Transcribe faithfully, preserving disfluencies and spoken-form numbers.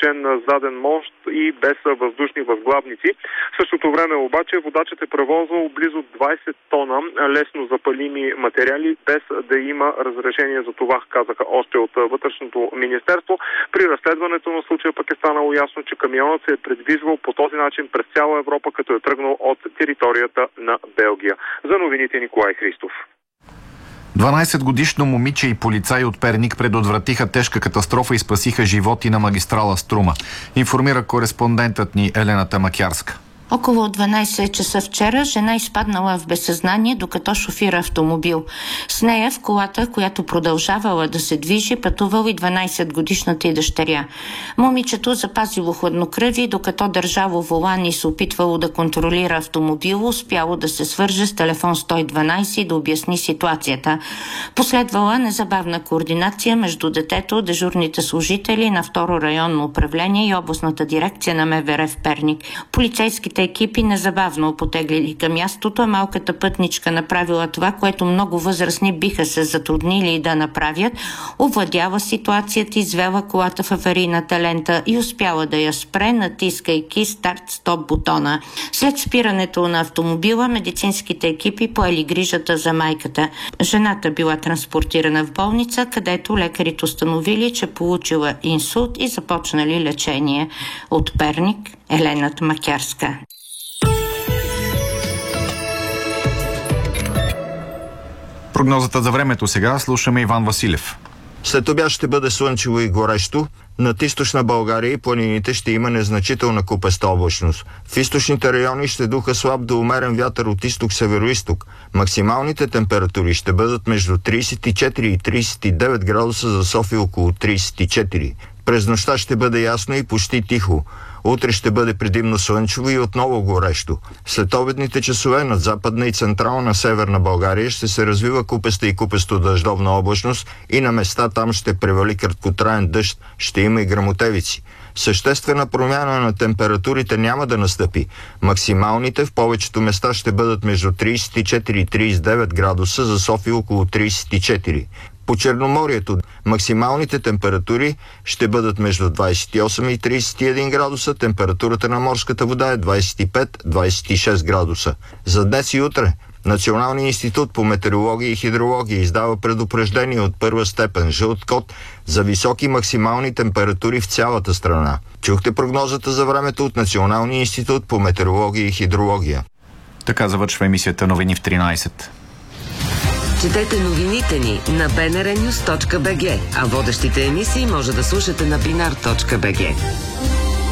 качен заден мост и без въздушни възглавници. В същото време обаче водачът е превозвал близо двайсет тона лесно запалими материали, без да има разрешение за това, казаха още от Вътрешното министерство. При разследването на случая пък е станало ясно, че камионът се е предвижвал по този начин през цяла Европа, като е тръгнал от територията на Белгия. За новините Николай Христов. дванайсетгодишно момиче и полицаи от Перник предотвратиха тежка катастрофа и спасиха животи на магистрала Струма. Информира кореспондентът ни Елена Тамакярска. Около дванайсет часа вчера жена изпаднала в безсъзнание, докато шофира автомобил. С нея в колата, която продължавала да се движи, пътувал и дванайсетгодишната й дъщеря. Момичето запазило хладнокръвие, докато държало волан и се опитвало да контролира автомобил, успяло да се свърже с телефон сто и дванайсет и да обясни ситуацията. Последвала незабавна координация между детето, дежурните служители на второ районно управление и областната дирекция на МВР в Перник. Полицейските екипи незабавно потеглили към мястото, а малката пътничка направила това, което много възрастни биха се затруднили да направят. Овладяла ситуацията, извела колата в аварийната лента и успяла да я спре, натискайки старт-стоп бутона. След спирането на автомобила, медицинските екипи поели грижата за майката. Жената била транспортирана в болница, където лекарите установили, че получила инсулт и започнали лечение. От Перник, Елена Тамакярска. Прогнозата за времето сега слушаме Иван Василев. След обяд ще бъде слънчево и горещо. Над източна България и планините ще има незначителна купеста облачност. В източните райони ще духа слаб до умерен вятър от изток-североизток. Максималните температури ще бъдат между трийсет и четири и трийсет и девет градуса, за София около трийсет и четири. През нощта ще бъде ясно и почти тихо. Утре ще бъде предимно слънчево и отново горещо. След обедните часове над западна и централна северна България ще се развива купеста и купесто дъждовна облачност и на места там ще превали краткотраен дъжд, ще има и гръмотевици. Съществена промяна на температурите няма да настъпи. Максималните в повечето места ще бъдат между трийсет и четири и трийсет и девет градуса, за София около трийсет и четири. По Черноморието максималните температури ще бъдат между двайсет и осем и трийсет и един градуса, температурата на морската вода е двайсет и пет до двайсет и шест градуса. За днес и утре Националният институт по метеорология и хидрология издава предупреждение от първа степен жълт код за високи максимални температури в цялата страна. Чухте прогнозата за времето от Националния институт по метеорология и хидрология. Така завършва емисията Новини в тринайсет. Четете новините ни на би ен ар нюс точка би джи, а водещите емисии може да слушате на бинар точка би джи.